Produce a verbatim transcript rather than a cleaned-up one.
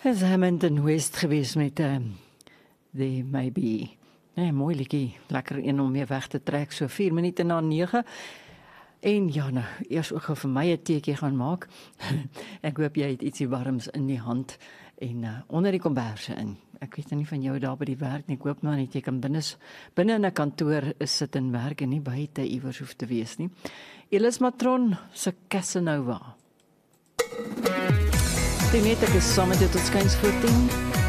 Is Hamilton West geweest met um, There May Be. Nee, mooi liedjie, lekker een om mee weg te trek, so vier minute na nege. En ja, nou, eers ook vir my 'n teekie gaan maak. Ek hoop jy het ietsie warms in die hand en uh, onder die komberse in. Ek weet nou nie van jou daar by die werk nie, ek hoop maar net jy kan binne binne in 'n kantoor sit en werk en nie buite iewers hoef te wees nie. Elis Matron se Casanova. Die net ek is saam met dit tot skuins voor tien.